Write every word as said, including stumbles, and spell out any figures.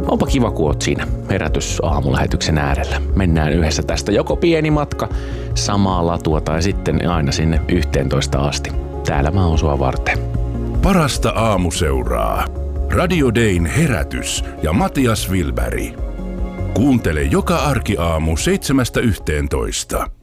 onpa kiva, kun oot siinä herätys aamulähetyksen äärellä. Mennään yhdessä tästä joko pieni matka samaa latua tai sitten aina sinne yhteentoista asti. Täällä mä oon sua varten. Parasta aamuseuraa. Radio Dayn herätys ja Matias Wilberg. Kuuntele joka arkiaamu seitsemästä yhteentoista.